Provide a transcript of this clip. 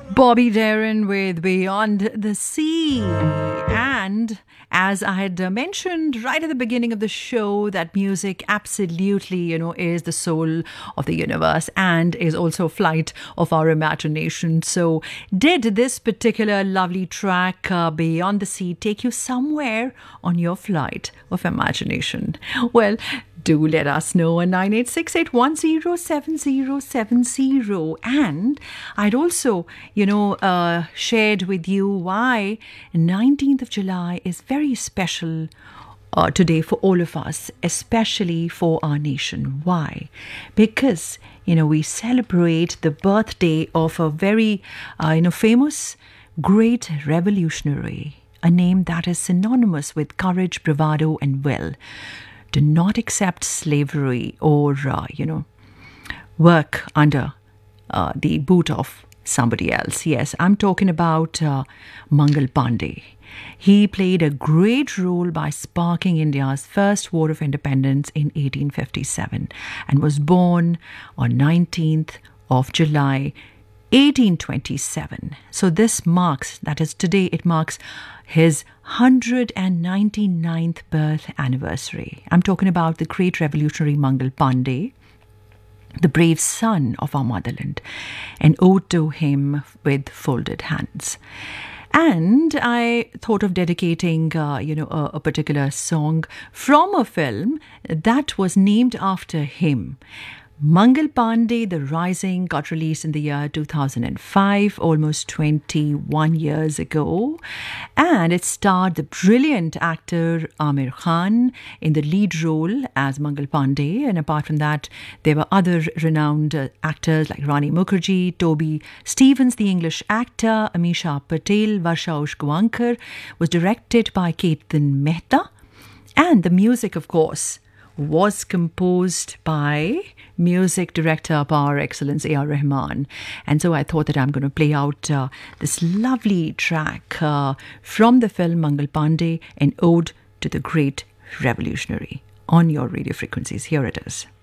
Bobby Darin with Beyond the Sea. And as I had mentioned right at the beginning of the show, that music absolutely, is the soul of the universe and is also a flight of our imagination. So did this particular lovely track, Beyond the Sea, take you somewhere on your flight of imagination? Well, do let us know on 9868107070. And I'd also, shared with you why 19th of July is very special today for all of us, especially for our nation. Why? Because, we celebrate the birthday of a very, famous, great revolutionary, a name that is synonymous with courage, bravado, and will. Do not accept slavery or, work under the boot of somebody else. Yes, I'm talking about Mangal Pandey. He played a great role by sparking India's first war of independence in 1857 and was born on 19th of July 1827. So this marks, that is today, it marks his 199th birth anniversary. I'm talking about the great revolutionary Mangal Pandey, the brave son of our motherland, an ode to him with folded hands. And I thought of dedicating, a particular song from a film that was named after him. Mangal Pandey, The Rising, got released in the year 2005, almost 21 years ago. And it starred the brilliant actor Aamir Khan in the lead role as Mangal Pandey. And apart from that, there were other renowned actors like Rani Mukherjee, Toby Stevens, the English actor, Amisha Patel, Varsha Ushgwankar, was directed by Ketan Mehta. And the music, of course, was composed by music director par excellence A.R. Rahman. And so I thought that I'm going to play out this lovely track from the film Mangal Pandey, an ode to the great revolutionary, on your radio frequencies. Here it is.